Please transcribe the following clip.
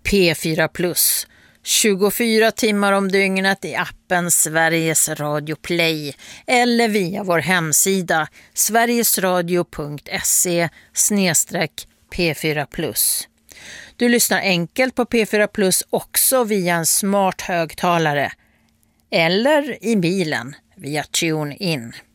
P4 Plus. 24 timmar om dygnet i appen Sveriges Radio Play eller via vår hemsida sverigesradio.se/P4 Plus. Du lyssnar enkelt på P4 Plus också via en smart högtalare eller i bilen via TuneIn.